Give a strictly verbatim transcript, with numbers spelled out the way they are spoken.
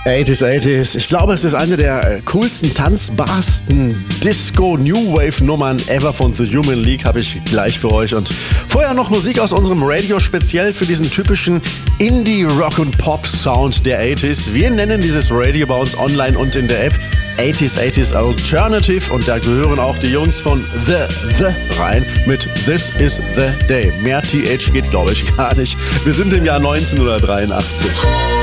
achtziger, achtziger. Ich glaube, es ist eine der coolsten, tanzbarsten Disco-New-Wave-Nummern ever von The Human League, habe ich gleich für euch. Und vorher noch Musik aus unserem Radio, speziell für diesen typischen Indie-Rock- und Pop-Sound der achtziger. Wir nennen dieses Radio bei uns online und in der App achtziger, achtziger Alternative, und da gehören auch die Jungs von The The rein mit This Is The Day. Mehr T H geht, glaube ich, gar nicht. Wir sind im Jahr neunzehnhundertdreiundachtzig.